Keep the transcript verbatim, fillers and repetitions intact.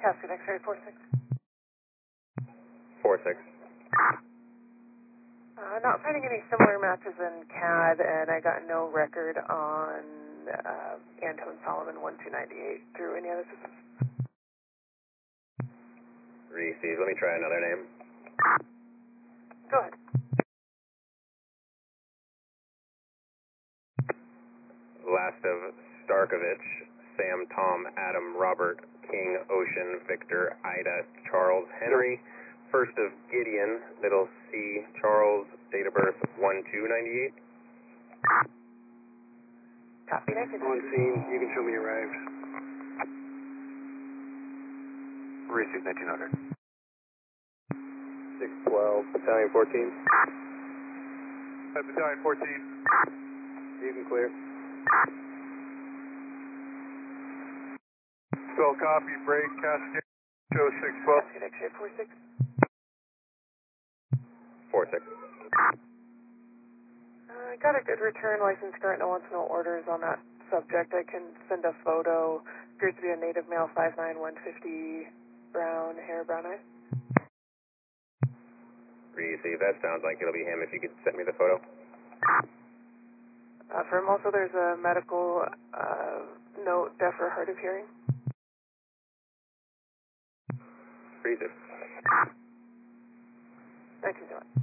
Cascade X-ray four six. four six. Uh, not finding any similar matches in C A D, and I got no record on uh, Antone Solomon one two nine eight through any other systems. Received. Let me try another name. Go ahead. Last of Starkovich, Sam, Tom, Adam, Robert, King, Ocean, Victor, Ida, Charles, Henry. First of Gideon, little C, Charles, date of birth one two ninety-eight. Copy, nineteen On hundred. scene, you can show me arrived. Received nineteen hundred. six twelve, Battalion fourteen. Uh, Battalion fourteen. You can clear. twelve copy, break, Cascade, show six twelve. Cascade X-ray four six. four six. Uh, I got a good return, license current, no wants no orders on that subject. I can send a photo. Appears to be a native male, five nine, one fifty, brown hair, brown eyes. Received. That sounds like it'll be him if you could send me the photo. Uh, for him also, there's a medical uh, note, deaf or hard of hearing. Received. nineteen oh one.